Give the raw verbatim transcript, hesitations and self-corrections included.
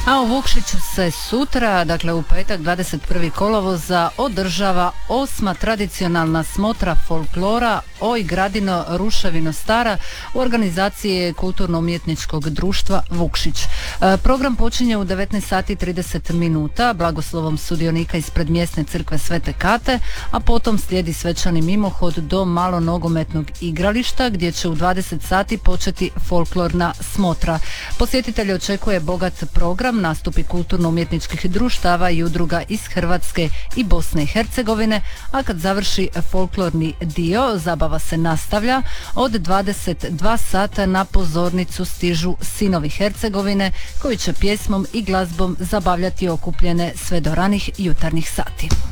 A u Vukšiću se sutra, dakle u petak dvadeset prvi kolovoza, održava osma tradicionalna smotra folklora Oj Gradino ruševino stara u organizaciji Kulturno-umjetničkog društva Vukšić. E, program počinje u devetnaest sati i trideset minuta blagoslovom sudionika ispred mjesne crkve Svete Kate, a potom slijedi svečani mimohod do malonogometnog igrališta gdje će u dvadeset sati početi folklorna smotra. Posjetitelje očekuje bogat program, nastupi kulturno-umjetničkih društava i udruga iz Hrvatske i Bosne i Hercegovine, a kad završi folklorni dio, zabava se nastavlja. Od dvadeset dva sata na pozornicu stižu Sinovi Hercegovine koji će pjesmom i glazbom zabavljati okupljene sve do ranih jutarnjih sati.